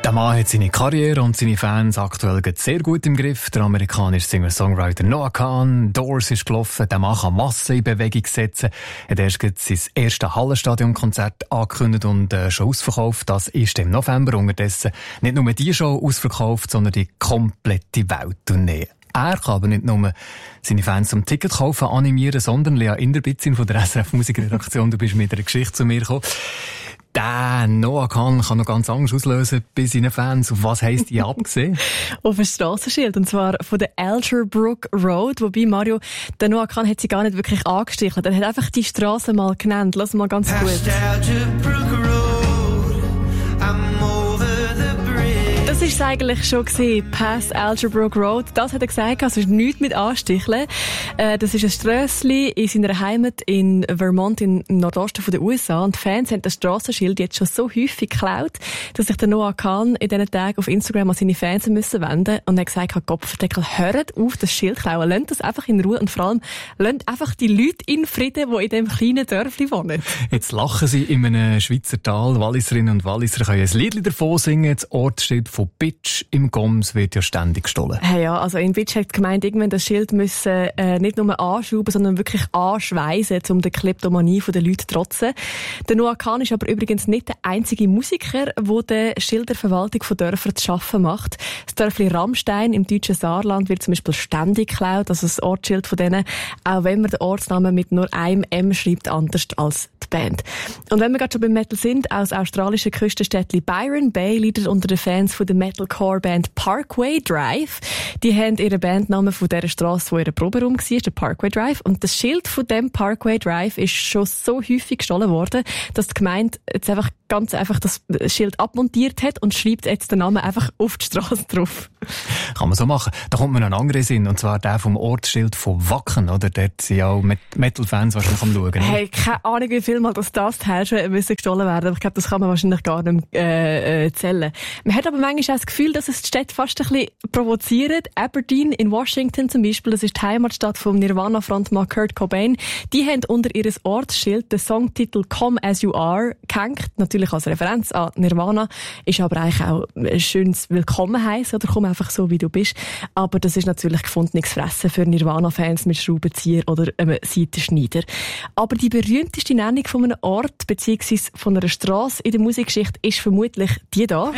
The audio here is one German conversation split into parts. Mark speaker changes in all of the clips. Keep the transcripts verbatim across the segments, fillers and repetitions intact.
Speaker 1: Der Mann hat seine Karriere und seine Fans aktuell sehr gut im Griff. Der amerikanische Singer-Songwriter Noah Kahan, Doors ist gelaufen, der Mann kann Massen in Bewegung setzen. Er hat erst sein erstes Hallenstadion-Konzert angekündigt und äh, schon ausverkauft. Das ist im November unterdessen nicht nur die Show ausverkauft, sondern die komplette Welttournee. Er kann aber nicht nur seine Fans zum Ticket kaufen, animieren, sondern Lea Inderbitzin von der S R F Musikredaktion, du bist mit einer Geschichte zu mir gekommen. Der Noah Kahan kann noch ganz Angst auslösen bei seinen Fans. Auf was heisst die abgesehen?
Speaker 2: Auf ein Strassenschild, und zwar von der Elderbrook Road. Wobei, Mario, der Noah Kahan hat sie gar nicht wirklich angestichelt. Er hat einfach die Strasse mal genannt. Lass mal ganz gut. Das war es eigentlich schon gewesen. Past Elderbrook Road. Das hat er gesagt, also ist nichts mit Ansticheln. Äh, das ist ein Strössli in seiner Heimat in Vermont im Nordosten der U S A. Und die Fans haben das Strassenschild jetzt schon so häufig geklaut, dass sich der Noah Kahan in diesen Tagen auf Instagram an seine Fans müssen wenden und er hat gesagt, Kopfverdeckel, hört auf, das Schild klauen. Lasst das einfach in Ruhe und vor allem lasst einfach die Leute in Frieden, die in diesem kleinen Dörfli wohnen.
Speaker 1: Jetzt lachen sie in einem Schweizer Tal. Walliserinnen und Walliser können ein Lied davon singen. Das Ortsschild von Bitsch im Goms wird ja ständig gestohlen.
Speaker 2: Hey, ja, also in Bitsch hat gemeint, irgendwann das Schild müssen äh, nicht nur anschrauben, sondern wirklich anschweissen, um der Kleptomanie der Leute zu trotzen. Der Noah Kahan ist aber übrigens nicht der einzige Musiker, der der Schilderverwaltung von Dörfern zu schaffen macht. Das Dörfli Rammstein im deutschen Saarland wird zum Beispiel ständig geklaut, also das Ortsschild von denen, auch wenn man den Ortsnamen mit nur einem M schreibt, anders als die Band. Und wenn wir gerade schon beim Metal sind, aus australischen Küstenstädtchen Byron Bay leidet unter den Fans von der Metalcore-Band Parkway Drive. Die haben ihren Bandnamen von dieser Strasse, wo ihr Proberaum war, der Parkway Drive. Und das Schild von dem Parkway Drive ist schon so häufig gestohlen worden, dass die Gemeinde jetzt einfach ganz einfach das Schild abmontiert hat und schreibt jetzt den Namen einfach auf die Strasse drauf.
Speaker 1: Kann man so machen. Da kommt man noch einen anderen Sinn, und zwar der vom Ortsschild von Wacken, oder? Dort sind ja auch Metal-Fans wahrscheinlich am Schauen.
Speaker 2: Hey, keine Ahnung, wie viel mal das das Herrschen müssen gestohlen werden. Aber ich glaube, das kann man wahrscheinlich gar nicht äh, äh, zählen. Man hat aber manchmal auch das Gefühl, dass es die Städte fast ein bisschen provozieren. Aberdeen in Washington zum Beispiel, das ist die Heimatstadt vom Nirvana-Frontmann Kurt Cobain. Die haben unter ihr Ortsschild den Songtitel Come As You Are gehängt. Natürlich als Referenz an Nirvana. Ist aber eigentlich auch ein schönes Willkommen heißen, oder komm einfach so, wie du bist. Aber das ist natürlich gefundenes Fressen für Nirvana-Fans mit Schraubenzieher oder einem Seitenschneider. Aber die berühmteste Nennung von einem Ort bzw. von einer Strasse in der Musikgeschichte ist vermutlich die da.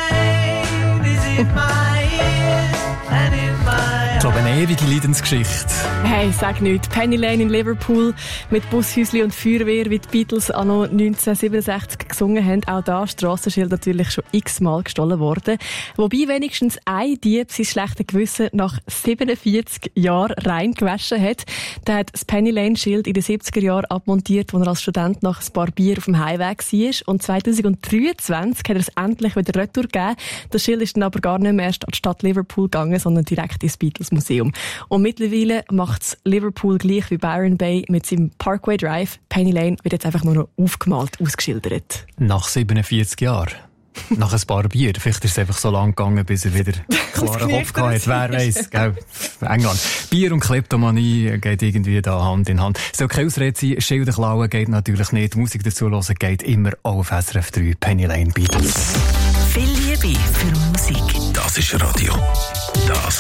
Speaker 1: Ich glaube, eine ewige Leidensgeschichte.
Speaker 2: Hey, sag nichts. Penny Lane in Liverpool mit Bushäusli und Feuerwehr, wie die Beatles anno neunzehnhundertsiebenundsechzig gesungen haben. Auch da Strassenschild natürlich schon x-mal gestohlen worden. Wobei wenigstens ein Dieb sein schlechtes Gewissen nach siebenundvierzig Jahren reingewaschen hat. Der hat das Penny Lane Schild in den siebziger Jahren abmontiert, als er als Student nach ein paar Bier auf dem Heimweg war. Und zweitausenddreiundzwanzig hat er es endlich wieder retour gegeben. Das Schild ist dann aber gar nicht mehr erst an die Stadt Liverpool gegangen, sondern direkt ins Beatles Museum. Und mittlerweile macht's Liverpool gleich wie Byron Bay mit seinem Parkway Drive. Penny Lane wird jetzt einfach nur noch aufgemalt, ausgeschildert.
Speaker 1: Nach siebenundvierzig Jahren. Nach ein paar Bier. Vielleicht ist es einfach so lang gegangen, bis er wieder klaren Kopf gehabt hat. Wer weiss, gell? England. Bier und Kleptomanie geht irgendwie da Hand in Hand. Es soll keine Ausrede sein, Schilder klauen geht natürlich nicht. Musik dazu hören geht immer auch auf S R F drei. Penny Lane Beatles.
Speaker 3: Viel Liebe für Musik. Das ist Radio. Das